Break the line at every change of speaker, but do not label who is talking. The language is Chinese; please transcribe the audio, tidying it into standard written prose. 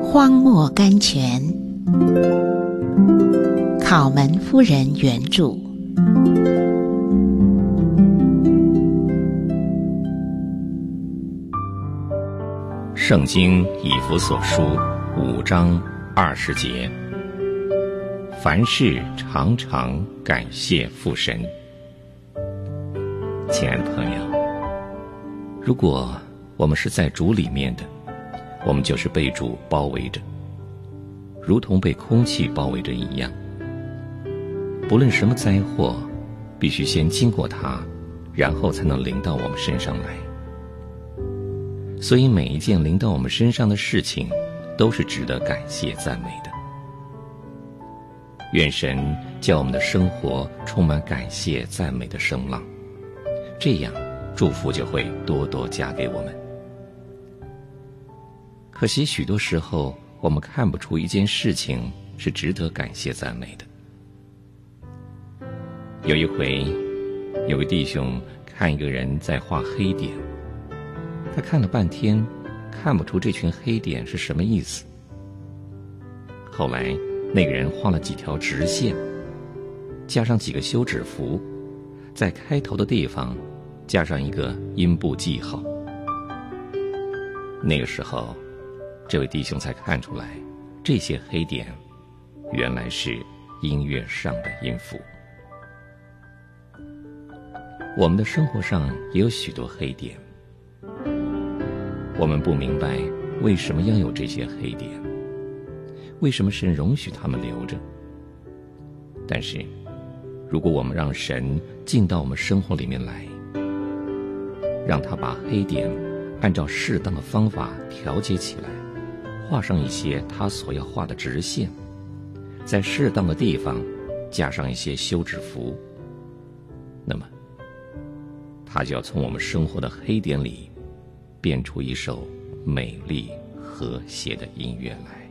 荒漠甘泉，考门夫人原著。
圣经以弗所书5章20节，凡事常常感谢父神。亲爱的朋友，如果我们是在主里面的，我们就是被主包围着，如同被空气包围着一样。不论什么灾祸，必须先经过它，然后才能临到我们身上来。所以每一件临到我们身上的事情，都是值得感谢赞美的。愿神叫我们的生活充满感谢赞美的声浪，这样祝福就会多多加给我们。可惜许多时候，我们看不出一件事情是值得感谢赞美的。有一回，有个弟兄看一个人在画黑点，他看了半天，看不出这群黑点是什么意思。后来，那个人画了几条直线，加上几个休止符，在开头的地方加上一个音部记号。那个时候，这位弟兄才看出来，这些黑点原来是音乐上的音符。我们的生活上也有许多黑点，我们不明白为什么要有这些黑点，为什么神容许他们留着。但是如果我们让神进到我们生活里面来，让他把黑点按照适当的方法调节起来，画上一些他所要画的直线，在适当的地方加上一些休止符，那么他就要从我们生活的黑点里变出一首美丽和谐的音乐来。